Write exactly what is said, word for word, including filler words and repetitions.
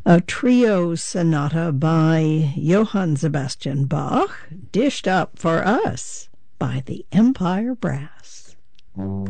a trio sonata by Johann Sebastian Bach, dished up for us by the Empire Brass.